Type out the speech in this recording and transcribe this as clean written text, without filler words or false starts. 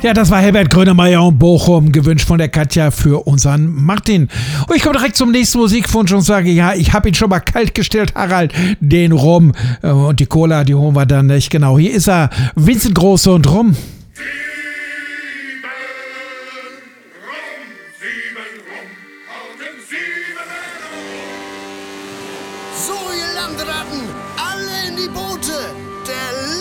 Ja, das war Herbert Grönemeyer und Bochum, gewünscht von der Katja für unseren Martin. Und ich komme direkt zum nächsten Musikwunsch und sage, ja, ich habe ihn schon mal kalt gestellt, Harald, den Rum und die Cola, die holen wir dann nicht. Genau, hier ist er, Vincent Große und Rum. So, ihr Landratten, alle in die Boote. Der